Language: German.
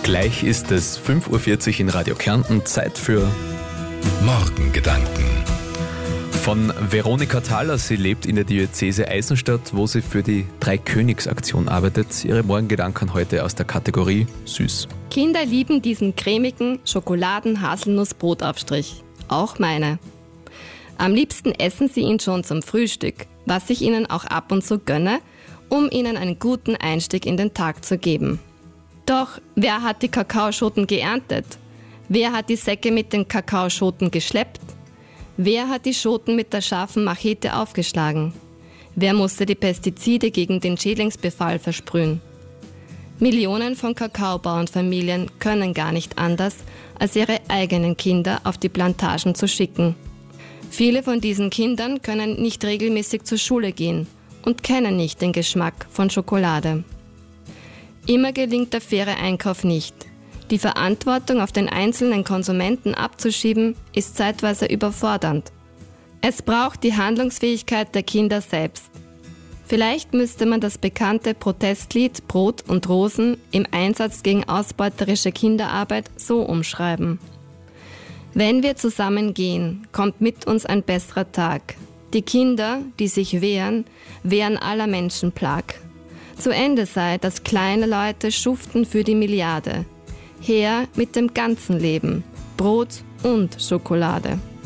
Gleich ist es 5:40 Uhr in Radio Kärnten, Zeit für Morgengedanken. von Veronika Thaler. Sie lebt in der Diözese Eisenstadt, wo sie für die Dreikönigsaktion arbeitet. Ihre Morgengedanken heute aus der Kategorie Süß. Kinder lieben diesen cremigen Schokoladen-Haselnuss-Brotaufstrich. Auch meine. Am liebsten essen sie ihn schon zum Frühstück, was ich ihnen auch ab und zu gönne, um ihnen einen guten Einstieg in den Tag zu geben. Doch wer hat die Kakaoschoten geerntet? Wer hat die Säcke mit den Kakaoschoten geschleppt? Wer hat die Schoten mit der scharfen Machete aufgeschlagen? Wer musste die Pestizide gegen den Schädlingsbefall versprühen? Millionen von Kakaobauernfamilien können gar nicht anders, als ihre eigenen Kinder auf die Plantagen zu schicken. Viele von diesen Kindern können nicht regelmäßig zur Schule gehen und kennen nicht den Geschmack von Schokolade. Immer gelingt der faire Einkauf nicht. Die Verantwortung auf den einzelnen Konsumenten abzuschieben, ist zeitweise überfordernd. Es braucht die Handlungsfähigkeit der Kinder selbst. Vielleicht müsste man das bekannte Protestlied Brot und Rosen im Einsatz gegen ausbeuterische Kinderarbeit so umschreiben. Wenn wir zusammen gehen, kommt mit uns ein besserer Tag. Die Kinder, die sich wehren, wehren aller Menschen Plag. Zu Ende sei, dass kleine Leute schuften für die Milliarde. Her mit dem ganzen Leben, Brot und Schokolade.